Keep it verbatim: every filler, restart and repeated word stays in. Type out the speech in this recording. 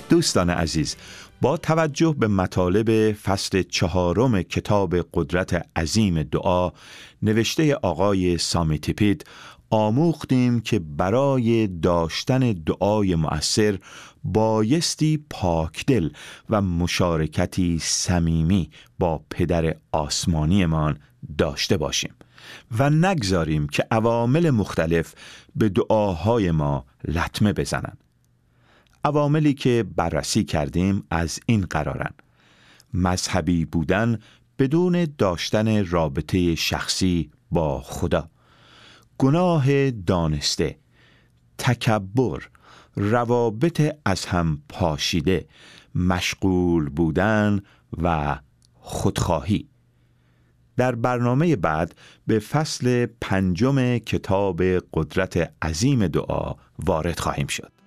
دوستان عزیز، با توجه به مطالب فصل چهارم کتاب قدرت عظیم دعا نوشته آقای سامیتیپید آموختیم که برای داشتن دعای مؤثر بایستی پاکدل و مشارکتی صمیمی با پدر آسمانیمان داشته باشیم و نگذاریم که عوامل مختلف به دعاهای ما لطمه بزنند. عواملی که بررسی کردیم از این قرارن: مذهبی بودن بدون داشتن رابطه شخصی با خدا، گناه دانسته، تکبر، روابط از هم پاشیده، مشغول بودن و خودخواهی. در برنامه بعد به فصل پنجم کتاب قدرت عظیم دعا وارد خواهیم شد.